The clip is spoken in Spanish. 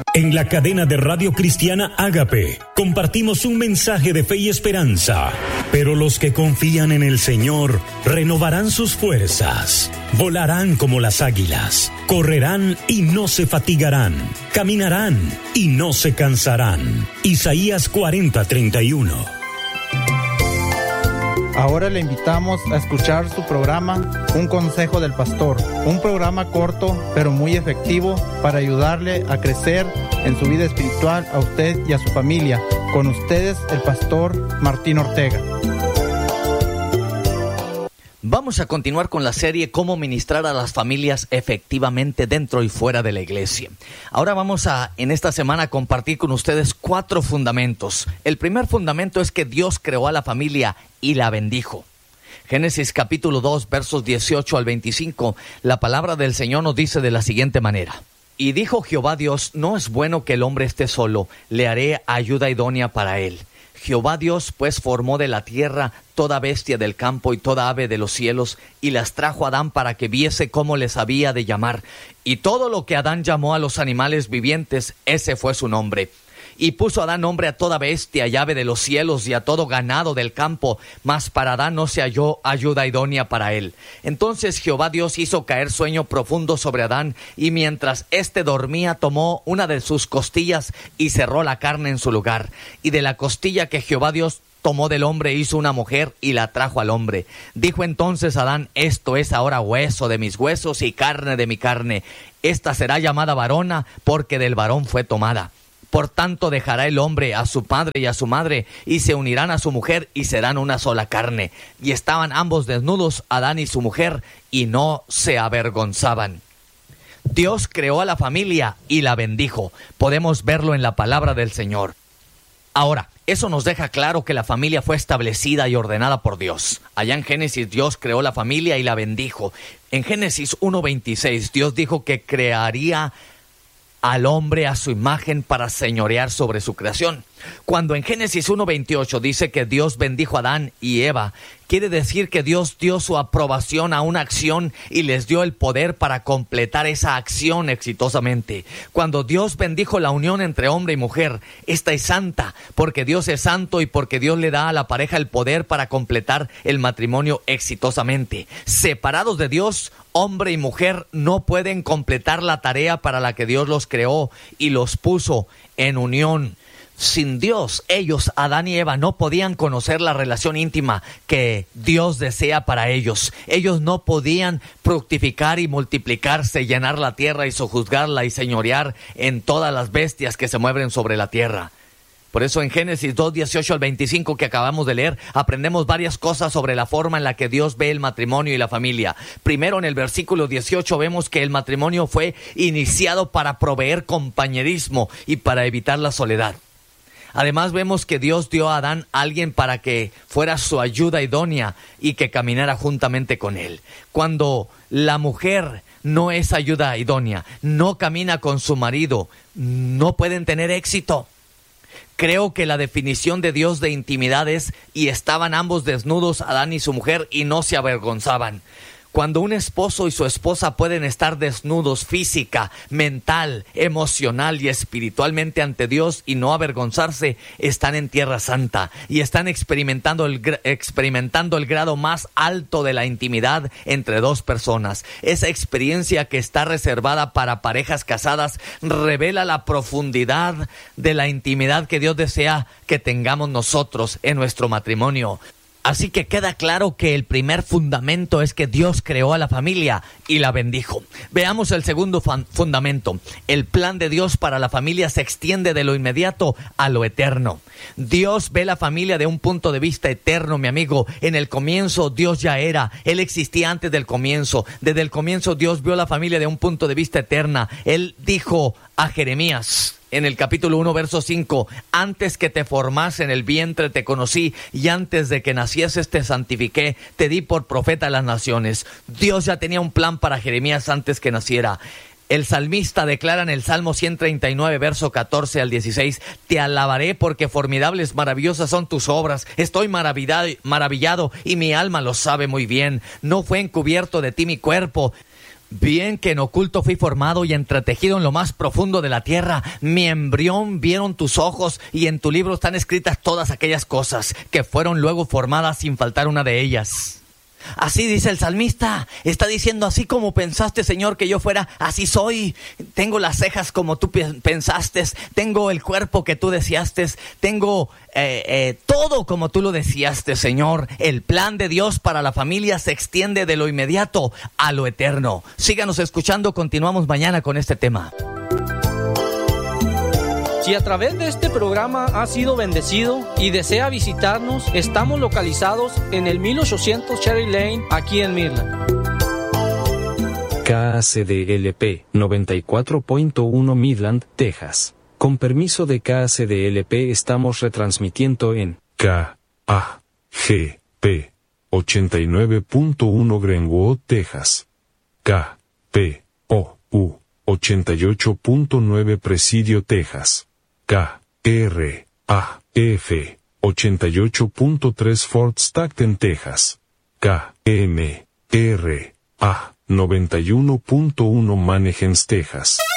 En la cadena de Radio Cristiana Ágape compartimos un mensaje de fe y esperanza. Pero los que confían en el Señor renovarán sus fuerzas, volarán como las águilas, correrán y no se fatigarán, caminarán y no se cansarán. Isaías 40:31. Ahora le invitamos a escuchar su programa Un Consejo del Pastor, un programa corto pero muy efectivo para ayudarle a crecer en su vida espiritual a usted y a su familia. Con ustedes, el pastor Martín Ortega. Vamos a continuar con la serie Cómo ministrar a las familias efectivamente dentro y fuera de la iglesia. Ahora vamos a, en esta semana, compartir con ustedes 4 fundamentos. El primer fundamento es que Dios creó a la familia y la bendijo. Génesis capítulo 2, versos 18 al 25, la palabra del Señor nos dice de la siguiente manera. Y dijo Jehová Dios, no es bueno que el hombre esté solo, le haré ayuda idónea para él. Jehová Dios pues formó de la tierra toda bestia del campo y toda ave de los cielos, y las trajo a Adán para que viese cómo les había de llamar. Y todo lo que Adán llamó a los animales vivientes, ese fue su nombre. Y puso Adán nombre a toda bestia y ave de los cielos y a todo ganado del campo, mas para Adán no se halló ayuda idónea para él. Entonces Jehová Dios hizo caer sueño profundo sobre Adán, y mientras éste dormía tomó una de sus costillas y cerró la carne en su lugar. Y de la costilla que Jehová Dios tomó del hombre hizo una mujer y la trajo al hombre. Dijo entonces Adán, esto es ahora hueso de mis huesos y carne de mi carne. Esta será llamada varona, porque del varón fue tomada. Por tanto dejará el hombre a su padre y a su madre, y se unirán a su mujer, y serán una sola carne. Y estaban ambos desnudos, Adán y su mujer, y no se avergonzaban. Dios creó a la familia y la bendijo. Podemos verlo en la palabra del Señor. Ahora, eso nos deja claro que la familia fue establecida y ordenada por Dios. Allá en Génesis, Dios creó la familia y la bendijo. En Génesis 1:26, Dios dijo que crearía al hombre a su imagen para señorear sobre su creación. Cuando en Génesis 1:28 dice que Dios bendijo a Adán y Eva, quiere decir que Dios dio su aprobación a una acción y les dio el poder para completar esa acción exitosamente. Cuando Dios bendijo la unión entre hombre y mujer, esta es santa, porque Dios es santo y porque Dios le da a la pareja el poder para completar el matrimonio exitosamente. Separados de Dios, hombre y mujer no pueden completar la tarea para la que Dios los creó y los puso en unión. Sin Dios, ellos, Adán y Eva, no podían conocer la relación íntima que Dios desea para ellos. Ellos no podían fructificar y multiplicarse, llenar la tierra y sojuzgarla y señorear en todas las bestias que se mueven sobre la tierra. Por eso en Génesis 2:18 al 25 que acabamos de leer, aprendemos varias cosas sobre la forma en la que Dios ve el matrimonio y la familia. Primero, en el versículo 18 vemos que el matrimonio fue iniciado para proveer compañerismo y para evitar la soledad. Además vemos que Dios dio a Adán a alguien para que fuera su ayuda idónea y que caminara juntamente con él. Cuando la mujer no es ayuda idónea, no camina con su marido, no pueden tener éxito. Creo que la definición de Dios de intimidad es, y estaban ambos desnudos, Adán y su mujer, y no se avergonzaban. Cuando un esposo y su esposa pueden estar desnudos física, mental, emocional y espiritualmente ante Dios y no avergonzarse, están en tierra santa y están experimentando el grado más alto de la intimidad entre dos personas. Esa experiencia que está reservada para parejas casadas revela la profundidad de la intimidad que Dios desea que tengamos nosotros en nuestro matrimonio. Así que queda claro que el primer fundamento es que Dios creó a la familia y la bendijo. Veamos el segundo fundamento. El plan de Dios para la familia se extiende de lo inmediato a lo eterno. Dios ve la familia de un punto de vista eterno, mi amigo. En el comienzo Dios ya era. Él existía antes del comienzo. Desde el comienzo Dios vio la familia de un punto de vista eterna. Él dijo a Jeremías, en el capítulo 1, verso 5, antes que te formase en el vientre te conocí, y antes de que nacieses te santifiqué, te di por profeta a las naciones. Dios ya tenía un plan para Jeremías antes que naciera. El salmista declara en el Salmo 139, verso 14 al 16, te alabaré porque formidables, maravillosas son tus obras. Estoy maravillado y mi alma lo sabe muy bien. No fue encubierto de ti mi cuerpo, Bien que en oculto fui formado y entretejido en lo más profundo de la tierra. Mi embrión vieron tus ojos, y en tu libro están escritas todas aquellas cosas que fueron luego formadas sin faltar una de ellas. Así dice el salmista, está diciendo: así como pensaste, Señor, que yo fuera, así soy. Tengo las cejas como tú pensaste, tengo el cuerpo que tú deseaste, tengo todo como tú lo deseaste, Señor. El plan de Dios para la familia se extiende de lo inmediato a lo eterno. Síganos escuchando, continuamos mañana con este tema. Si a través de este programa ha sido bendecido y desea visitarnos, estamos localizados en el 1800 Cherry Lane, aquí en Midland. KACDLP 94.1 Midland, Texas. Con permiso de KACDLP estamos retransmitiendo en KAGP 89.1 Greenwood, Texas. KPOU 88.9 Presidio, Texas. KRAF 88.3 Fort Stockton, Texas. KMRA 91.1 Manheim, Texas.